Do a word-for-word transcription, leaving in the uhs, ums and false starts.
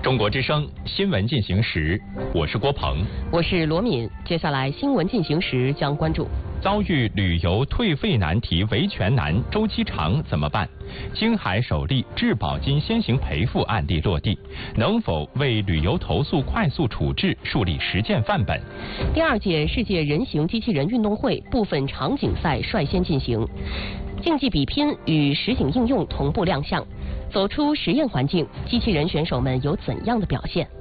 中国之声新闻进行时，我是郭鹏， 我是罗敏。接下来新闻进行时将关注： 遭遇旅游退费难题维权难、周期长怎么办？京海首例质保金先行赔付案例落地，能否为旅游投诉快速处置树立实践范本？ 第二届世界人形机器人运动会部分场景赛率先进行，竞技比拼与实景应用同步亮相。走出实验环境，机器人选手们有怎样的表现？